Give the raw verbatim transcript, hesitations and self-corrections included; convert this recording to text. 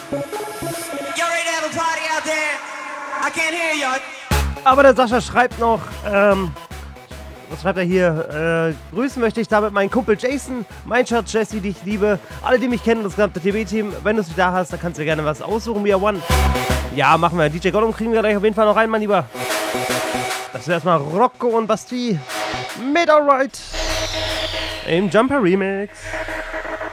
Aber der Sascha schreibt noch, ähm, was schreibt er hier? Äh, grüßen möchte ich damit meinen Kumpel Jason, mein Schatz Jessie, die ich liebe, alle, die mich kennen, das gesamte T V-Team. Wenn du es da hast, dann kannst du dir gerne was aussuchen, via One. Ja, machen wir. D J Gollum kriegen wir gleich auf jeden Fall noch rein, mein Lieber. Das ist erstmal Rocco und Basti mit Alright im Jumper Remix.